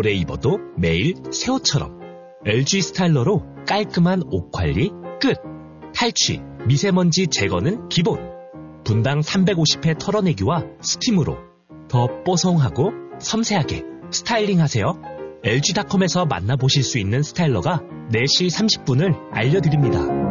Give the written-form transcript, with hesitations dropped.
오래 입어도 매일 새 옷처럼. LG 스타일러로 깔끔한 옷 관리 끝. 탈취, 미세먼지 제거는 기본. 분당 350회 털어내기와 스팀으로 더 뽀송하고 섬세하게 스타일링하세요. LG닷컴에서 만나보실 수 있는 스타일러가 4시 30분을 알려드립니다.